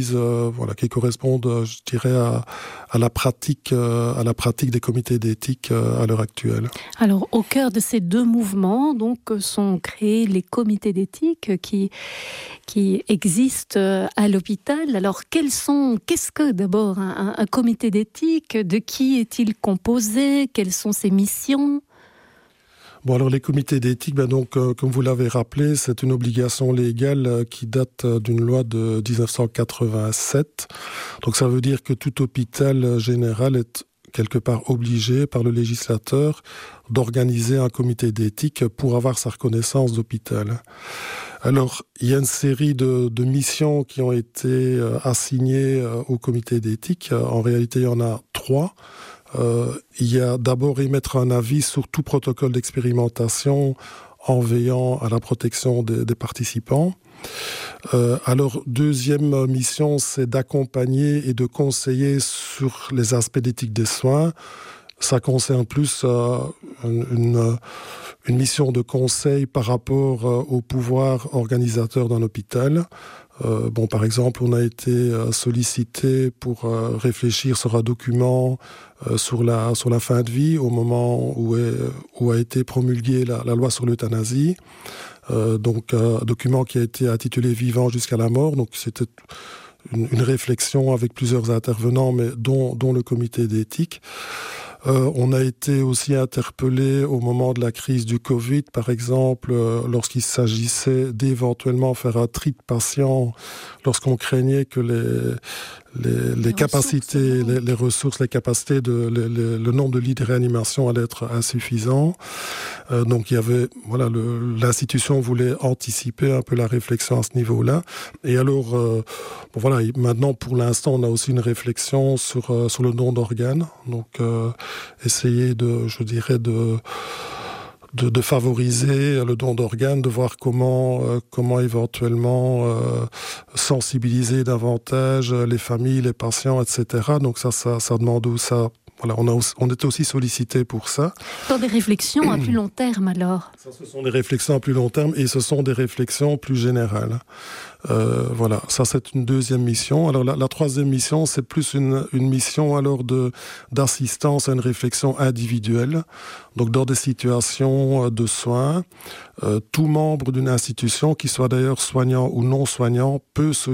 disent, qui correspondent, je dirais, à la pratique des comités d'éthique à l'heure actuelle. Alors, au cœur de ces deux mouvements, donc, sont créés les comités d'éthique qui existent à l'hôpital. Alors, qu'est-ce que d'abord un comité d'éthique? De qui est-il composé? Quelles sont ses missions? Bon, alors les comités d'éthique, comme vous l'avez rappelé, c'est une obligation légale qui date d'une loi de 1987. Donc ça veut dire que tout hôpital général est quelque part obligé par le législateur d'organiser un comité d'éthique pour avoir sa reconnaissance d'hôpital. Alors, il y a une série de missions qui ont été assignées au comité d'éthique. En réalité, il y en a 3. Il y a d'abord émettre un avis sur tout protocole d'expérimentation en veillant à la protection des participants. Alors, deuxième mission, c'est d'accompagner et de conseiller sur les aspects d'éthique des soins. Ça concerne plus une mission de conseil par rapport au pouvoir organisateur d'un hôpital. Par exemple, on a été sollicité pour réfléchir sur un document sur la fin de vie au moment où a été promulguée la loi sur l'euthanasie. Un document qui a été intitulé « Vivant jusqu'à la mort ». Donc c'était une réflexion avec plusieurs intervenants, mais dont le comité d'éthique. On a été aussi interpellé au moment de la crise du Covid, par exemple, lorsqu'il s'agissait d'éventuellement faire un tri de patients, lorsqu'on craignait que les capacités, les ressources, les capacités, le nombre de lits de réanimation allait être insuffisant. Donc il y avait, l'institution voulait anticiper un peu la réflexion à ce niveau-là. Et alors, maintenant pour l'instant, on a aussi une réflexion sur le don d'organes. Donc essayer de favoriser le don d'organes, de voir comment éventuellement sensibiliser davantage les familles, les patients, etc. Donc ça demande où ça. Voilà, on était aussi sollicité pour ça. Dans des réflexions à plus long terme, alors? Ça, ce sont des réflexions à plus long terme et ce sont des réflexions plus générales. Ça c'est une deuxième mission. Alors la troisième mission, c'est plus une mission alors d'assistance à une réflexion individuelle. Donc dans des situations de soins, tout membre d'une institution, qui soit d'ailleurs soignant ou non soignant, peut